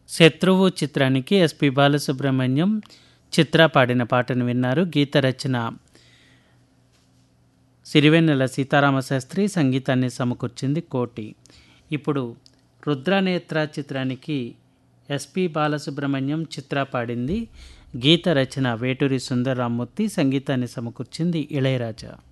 శత్రువు చిత్రానికి ఎస్పి బాలసుబ్రహ్మణ్యం చిత్ర పాడిన పాటను విన్నారు. గీత రచన సిరివెన్నెల సీతారామశాస్త్రి, సంగీతాన్ని సమకూర్చింది కోటి. ఇప్పుడు రుద్రనేత్ర చిత్రానికి ఎస్పి బాలసుబ్రహ్మణ్యం చిత్ర పాడింది. గీత రచన వేటూరి సుందరరామ్మూర్తి, సంగీతాన్ని సమకూర్చింది ఇళయరాజా.